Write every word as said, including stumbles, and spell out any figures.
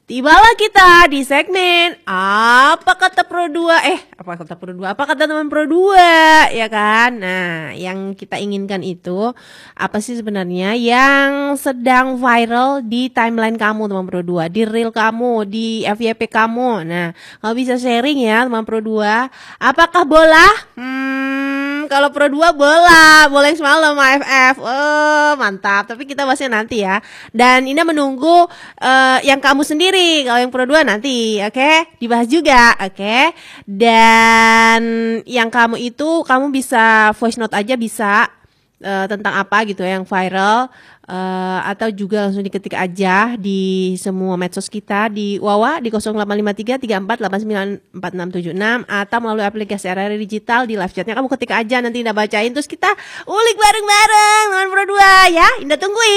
Tibalah kita di segmen Apa Kata Pro dua Eh, apa kata Pro dua? Apa kata teman Pro dua? Ya kan? Nah, yang kita inginkan itu apa sih sebenarnya yang sedang viral di timeline kamu teman Pro dua, di reel kamu, di F Y P kamu. Nah, kamu bisa sharing ya teman Pro dua. Apakah bola? Hmm, kalau Pro dua bola, bola yang semalam A F F. Oh, mantap. Tapi kita bahasnya nanti ya. Dan ini menunggu uh, yang kamu sendiri. Kalau yang Pro dua nanti, oke, okay? Dibahas juga, oke. Okay? Dan yang kamu itu kamu bisa voice note aja bisa uh, tentang apa gitu ya yang viral, uh, atau juga langsung diketik aja di semua medsos kita di Wawa di nol delapan lima tiga tiga empat delapan sembilan empat enam tujuh enam atau melalui aplikasi R R I Digital di live chatnya kamu ketik aja, nanti Indah bacain terus kita ulik bareng-bareng dengan Pro dua ya. Indah tungguin.